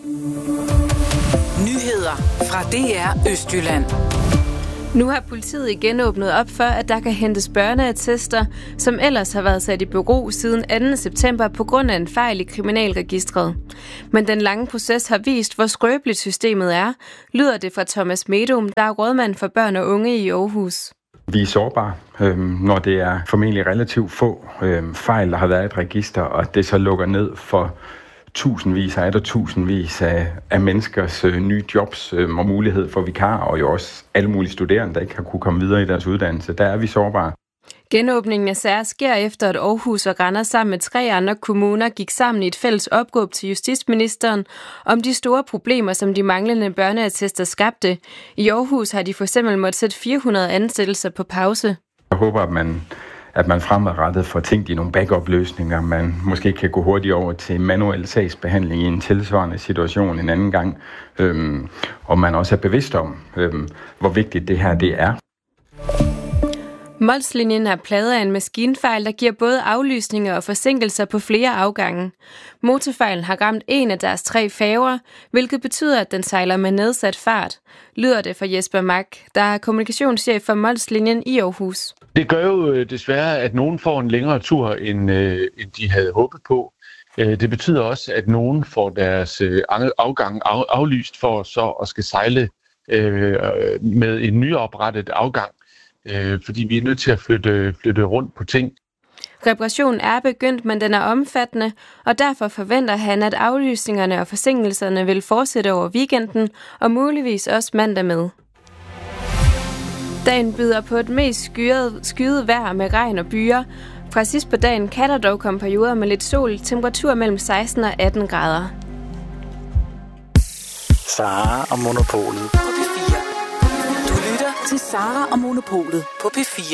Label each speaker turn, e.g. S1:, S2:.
S1: Nyheder fra DR Østjylland.
S2: Nu har politiet igen åbnet op for, at der kan hentes børneattester, som ellers har været sat i bero siden 2. september på grund af en fejl i kriminalregistret. Men den lange proces har vist, hvor skrøbeligt systemet er, lyder det fra Thomas Medum, der er rådmand for børn og unge i Aarhus.
S3: Vi er sårbare, når det er formentlig relativt få fejl, der har været i et register, og det så lukker ned for tusindvis af menneskers nye jobs og mulighed for vikarer, og jo også alle mulige studerende, der ikke har kunne komme videre i deres uddannelse. Der er vi sårbare.
S2: Genåbningen af sager sker efter, at Aarhus og Randers sammen med 3 andre kommuner gik sammen i et fælles opråb til justitsministeren om de store problemer, som de manglende børneattester skabte. I Aarhus har de for eksempel måttet sætte 400 ansættelser på pause.
S3: Jeg håber, at man fremadrettet får tænkt i nogle backup-løsninger. Man måske kan gå hurtigt over til manuel sagsbehandling i en tilsvarende situation en anden gang. Og man også er bevidst om, hvor vigtigt det her det er.
S2: Mols-linjen er plaget af en maskinfejl, der giver både aflysninger og forsinkelser på flere afgange. Motorfejlen har ramt en af deres 3 færger, hvilket betyder, at den sejler med nedsat fart, lyder det fra Jesper Mack, der er kommunikationschef for Mols-linjen i Aarhus.
S4: Det gør jo desværre, at nogen får en længere tur, end de havde håbet på. Det betyder også, at nogen får deres afgang aflyst for så at skal sejle med en nyoprettet afgang. Fordi vi er nødt til at flytte rundt på ting.
S2: Reparationen er begyndt, men den er omfattende, og derfor forventer han, at aflysningerne og forsinkelserne vil fortsætte over weekenden, og muligvis også mandag med. Dagen byder på et mest skyet vejr med regn og byer. Fra sidst på dagen kan der dog komme perioder med lidt sol, temperatur mellem 16 og 18 grader.
S5: Sara og Monopolet.
S1: På P4. Du lytter til Sara og Monopolet på P4.